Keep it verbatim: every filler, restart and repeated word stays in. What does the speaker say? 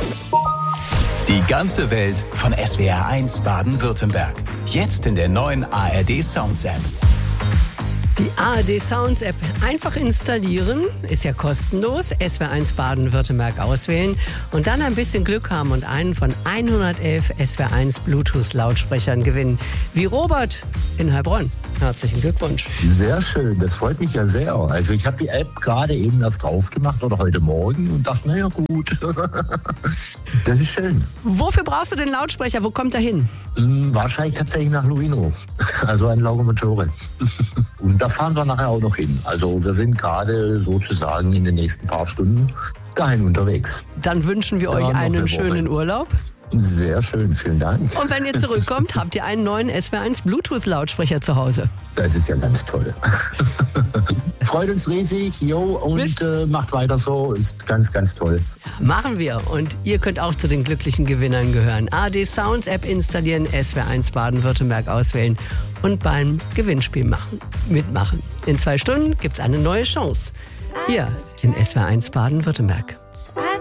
Die ganze Welt von S W R eins Baden-Württemberg. Jetzt in der neuen A R D Sounds App. Die A R D Sounds App einfach installieren, ist ja kostenlos. S W R eins Baden-Württemberg auswählen und dann ein bisschen Glück haben und einen von hundertelf S W R eins Bluetooth-Lautsprechern gewinnen. Wie Robert in Heilbronn. Herzlichen Glückwunsch. Sehr schön, das freut mich ja sehr. Also ich habe die App gerade eben erst drauf gemacht oder heute Morgen und dachte, naja gut, das ist schön. Wofür brauchst du den Lautsprecher? Wo kommt er hin? Hm, wahrscheinlich tatsächlich nach Luino, also ein Lagomatore. Und da fahren wir nachher auch noch hin. Also wir sind gerade sozusagen in den nächsten paar Stunden dahin unterwegs. Dann wünschen wir euch Ja, noch einen eine schönen Woche. Urlaub. Sehr schön, vielen Dank. Und wenn ihr zurückkommt, habt ihr einen neuen S W R eins Bluetooth-Lautsprecher zu Hause. Das ist ja ganz toll. Freut uns riesig, jo, Bis- und äh, macht weiter so, ist ganz, ganz toll. Machen wir. Und ihr könnt auch zu den glücklichen Gewinnern gehören. A R D Sounds App installieren, S W R eins Baden-Württemberg auswählen und beim Gewinnspiel machen, mitmachen. In zwei Stunden gibt's eine neue Chance. Hier in S W R eins Baden-Württemberg. I